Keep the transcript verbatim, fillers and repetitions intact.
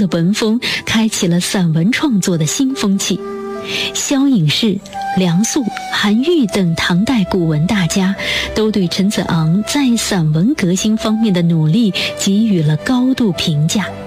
的文风，开启了散文创作的新风气。萧颖士、梁肃、韩愈等唐代古文大家都对陈子昂在散文革新方面的努力给予了高度评价。